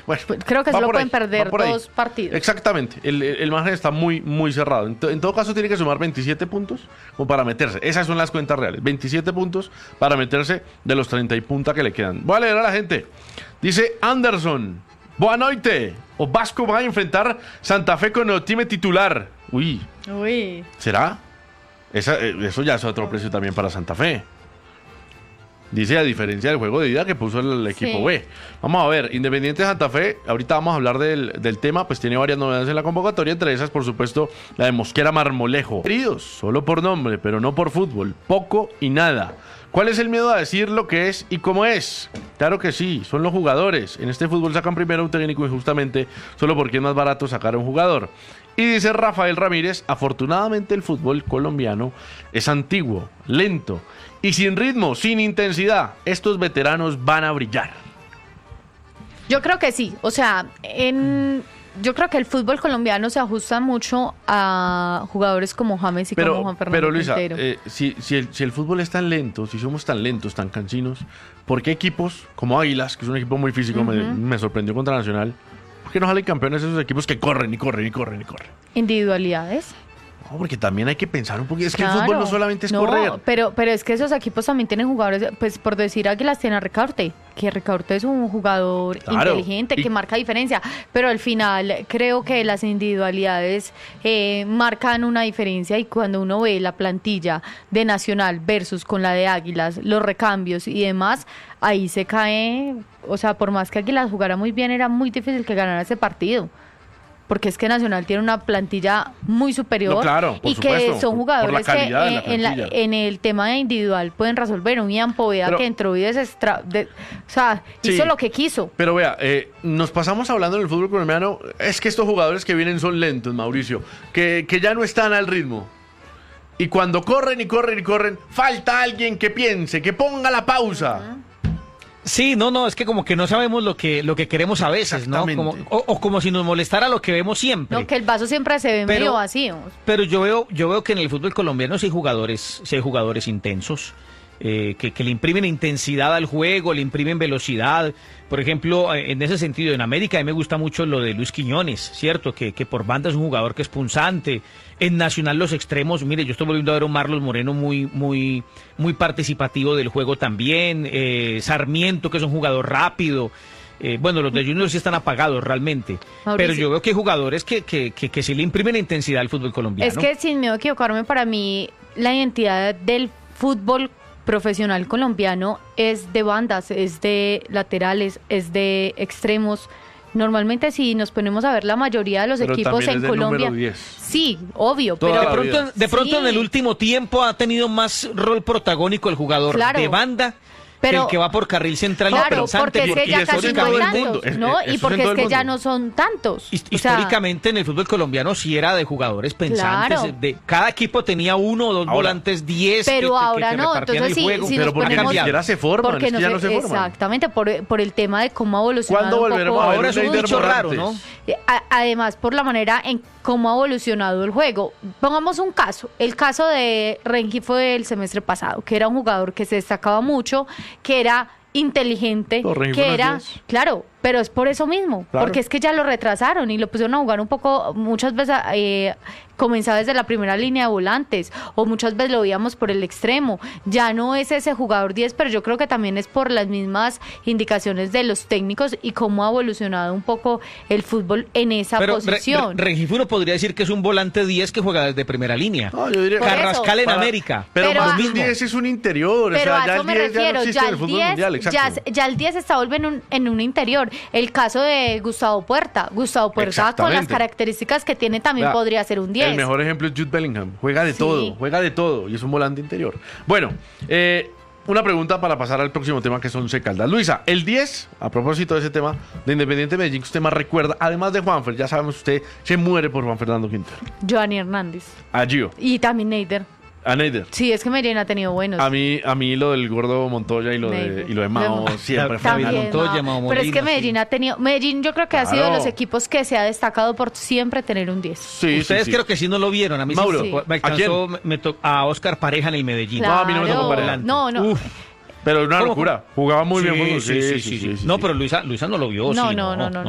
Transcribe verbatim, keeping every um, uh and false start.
Bueno, Pues creo que solo por pueden ahí, perder va por ahí. dos partidos. Exactamente, el, el, el margen está muy, muy cerrado. En, to- en todo caso, tiene que sumar veintisiete puntos como para meterse. Esas son las cuentas reales. veintisiete puntos para meterse de los treinta y punta que le quedan. Voy a leer a la gente. Dice Anderson, boa noite. O Vasco va a enfrentar Santa Fe con el time titular. Uy, Uy. ¿será? Esa, eh, eso ya es otro precio también para Santa Fe. Dice, a diferencia del juego de ida que puso el, el equipo Sí. B. Vamos a ver, Independiente Santa Fe, ahorita vamos a hablar del, del tema, pues tiene varias novedades en la convocatoria, entre esas, por supuesto, la de Mosquera Marmolejo. Queridos, solo por nombre, pero no por fútbol, poco y nada. ¿Cuál es el miedo a decir lo que es y cómo es? Claro que sí, son los jugadores. En este fútbol sacan primero un técnico injustamente, solo porque es más barato sacar a un jugador. Y dice Rafael Ramírez, afortunadamente el fútbol colombiano es antiguo, lento y sin ritmo, sin intensidad. Estos veteranos van a brillar. Yo creo que sí. O sea, en, yo creo que el fútbol colombiano se ajusta mucho a jugadores como James y como Pero, Juan Fernando pero Luisa, Quintero. eh, si, si, el, si el fútbol es tan lento, si somos tan lentos, tan cansinos, ¿por qué equipos como Águilas, que es un equipo muy físico, me, me sorprendió contra Nacional, por qué no salen campeones esos equipos que corren y corren y corren y corren? Individualidades. No, porque también hay que pensar un poquito. Es que Claro. el fútbol no solamente es No, correr. Pero, pero es que esos equipos también tienen jugadores, pues por decir Águilas tiene a Ricaurte, que Ricaurte es un jugador Claro. inteligente, Y- que marca diferencia, pero al final creo que las individualidades eh, marcan una diferencia y cuando uno ve la plantilla de Nacional versus con la de Águilas, los recambios y demás, ahí se cae, o sea, por más que Águilas jugara muy bien, era muy difícil que ganara ese partido. Porque es que Nacional tiene una plantilla muy superior No, claro, por y supuesto, que son por- jugadores por la calidad de que la eh, en, la- plantilla. en el tema de individual pueden resolver. Un Ian Poveda Pero- que entró y desestra, de- o sea, Sí. hizo lo que quiso. Pero vea, eh, nos pasamos hablando en el fútbol colombiano, es que estos jugadores que vienen son lentos, Mauricio, que, que ya no están al ritmo. Y cuando corren y corren y corren, falta alguien que piense, que ponga la pausa. Sí, no, no, es que como que no sabemos lo que lo que queremos a veces, ¿no? Exactamente. Como, o, o como si nos molestara lo que vemos siempre. No, que el vaso siempre se ve Pero- medio vacío. Pero yo veo, yo veo que en el fútbol colombiano sí hay jugadores, sí hay jugadores intensos, eh, que, que le imprimen intensidad al juego, le imprimen velocidad. Por ejemplo, eh, en ese sentido, en América a mí me gusta mucho lo de Luis Quiñones, ¿cierto? Que, que por banda es un jugador que es punzante. En Nacional los extremos, mire, yo estoy volviendo a ver a un Marlos Moreno muy, muy, muy participativo del juego también. Eh, Sarmiento, que es un jugador rápido. Eh, bueno, los de Junior sí están apagados realmente. Mauricio. Pero yo veo que hay jugadores que, que, que, que sí le imprimen intensidad al fútbol colombiano. Es que sin miedo a equivocarme, para mí la identidad del fútbol profesional colombiano es de bandas, es de laterales, es de extremos. Normalmente si nos ponemos a ver la mayoría de los Pero equipos también es en del Colombia, número diez. sí, obvio, Toda pero De la pronto, vida. de pronto Sí. en el último tiempo ha tenido más rol protagónico el jugador Claro. de banda Pero- que el que va por carril central y claro, pensante. porque es que y ya eso casi en no hay todo el tantos, mundo. Es- ¿no? es- eso Y es porque en es todo el que ya mundo. no son tantos. Hist- O sea, Históricamente en el fútbol colombiano sí era de jugadores pensantes. Claro. De, cada equipo tenía uno o dos Ahora. volantes, diez que- pero que- que- ahora que no, repartían entonces el sí, juego. si Pero nos porque ponemos, ni siquiera se forman, porque es que ya no se forman. Exactamente, por, por el tema de cómo ha evolucionado ¿Cuándo un volveremos poco a ver Ahora un es un Neider bicho raro, Morantes? ¿no? Eh, a- además por la manera en cómo ha evolucionado el juego. Pongamos un caso, el caso de Rengi fue el semestre pasado, que era un jugador que se destacaba mucho, que era inteligente, No, Rengi fue que unas era, diez. claro, pero es por eso mismo, Claro. porque es que ya lo retrasaron y lo pusieron a jugar un poco, muchas veces eh, comenzaba desde la primera línea de volantes, o muchas veces lo veíamos por el extremo, ya no es ese jugador diez, pero yo creo que también es por las mismas indicaciones de los técnicos y cómo ha evolucionado un poco el fútbol en esa Pero Re- posición. Re- Rengifo uno podría decir que es un volante diez que juega desde primera línea. No, yo diría Por que eso. Carrascal en para- América. Pero, Pero más a- bien diez es un interior. Pero o sea, a ya eso el me diez refiero, ya no existe ya en el el fútbol diez, mundial, exacto. ya, ya el diez está volviendo en un, en un interior. El caso de Gustavo Puerta, Gustavo Puerta con las Exactamente. características que tiene también Vea, podría ser un diez. El mejor ejemplo es Jude Bellingham. Juega de Sí. todo, juega de todo y es un volante interior. Bueno, eh, una pregunta para pasar al próximo tema que son Once Caldas. Luisa, el diez, a propósito de ese tema de Independiente Medellín que usted más recuerda, además de Juanfer, ya sabemos usted se muere por Juan Fernando Quintero. Giovanni Hernández. A Gio, Y también Neider. a Neider. Sí, es que Medellín ha tenido buenos. A mí, a mí lo del gordo Montoya y lo de, Neider. y lo de Mao Lo de- siempre fue También. algo. Montoya, Mao. Mao Pero es que Molina, Medellín sí. ha tenido, Medellín yo creo que ha sido de Claro. los equipos que se ha destacado por siempre tener un diez. Sí, Ustedes sí, sí. creo que sí no lo vieron. A mí Mauro, sí me- me ¿a alcanzó quién? me- me to- a Oscar Pareja en el Medellín. No, a mí no me tocó para adelante. No, no. Uf. Pero una ¿Cómo? locura. Jugaba muy Sí, bien. fútbol. sí, sí, sí, sí. No, pero Luisa, Luisa no lo vio. No, sí, no, no, no,